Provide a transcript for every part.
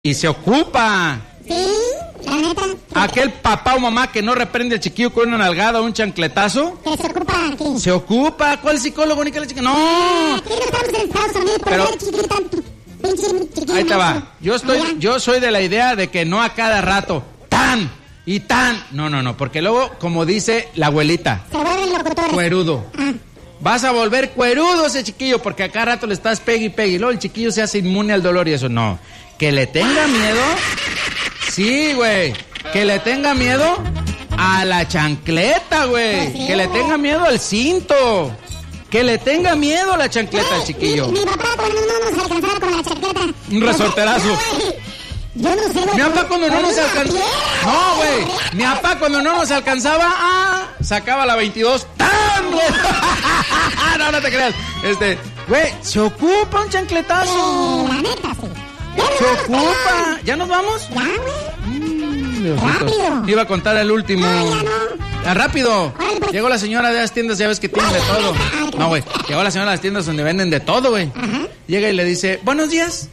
Y se ocupa. Sí, la neta. Aquel papá o mamá que no reprende al chiquillo con una nalgada o un chancletazo. ¿Que se ocupa aquí? Se ocupa. ¿Cuál psicólogo ni que la chica? No. Aquí no estamos en Estados Unidos, pero chiquita. Ahí te va. Yo soy de la idea de que no a cada rato. Tan y tan. No, porque luego, como dice la abuelita. Se vuelven locutores. Cuerudo. Vas a volver cuerudo ese chiquillo porque a cada rato le estás pegue y pegue. Y luego el chiquillo se hace inmune al dolor y eso. No. Que le tenga miedo. Sí, güey. Que le tenga miedo a la chancleta, güey. Que le tenga miedo al cinto. Que le tenga miedo a la chancleta al chiquillo. Mi papá cuando no nos alcanzaba con la chancleta. Un resorterazo. Yo no sé, güey. Mi papá cuando no nos alcanzaba. No, güey. Mi papá cuando no nos alcanzaba, sacaba la 22. ¡Tan, güey! No te creas. Güey, se ocupa un chancletazo. La neta, sí. Se ocupa. ¿Ya nos vamos? Ya, güey. Rápido. Iba a contar el último. Rápido. Llegó la señora de las tiendas, ya ves que tienen de todo. No, güey. Llegó la señora de las tiendas donde venden de todo, güey. Llega y le dice, buenos días.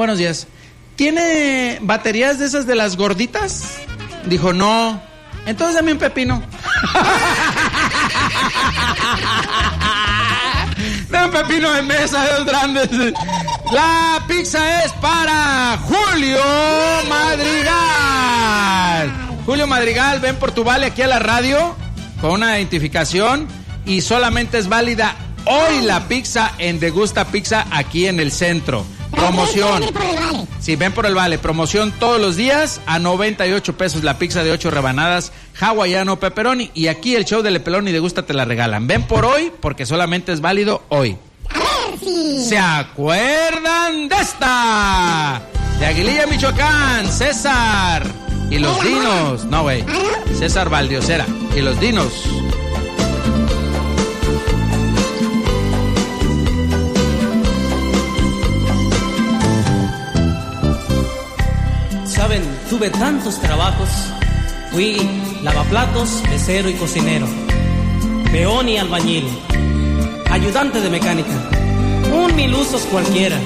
¿Tiene baterías de esas de las gorditas? Dijo, no. Entonces dame un pepino. Dame un pepino de mesa de los grandes. La pizza es para Julio Madrigal. Julio Madrigal, ven por tu vale aquí a la radio con una identificación y solamente es válida hoy la pizza en Degusta Pizza aquí en el centro. Promoción. Sí, ven por el vale. Promoción todos los días a 98 pesos la pizza de 8 rebanadas, hawaiano, pepperoni. Y aquí el show de Le Pelón y Degusta te la regalan. Ven por hoy porque solamente es válido hoy. A ver si ¿se acuerdan de esta? De Aguililla, Michoacán, César y los dinos. No, güey. César Valdiosera y los dinos. Saben, tuve tantos trabajos. Fui lavaplatos, mesero y cocinero, peón y albañil, ayudante de mecánica, un 1000 usos cualquiera.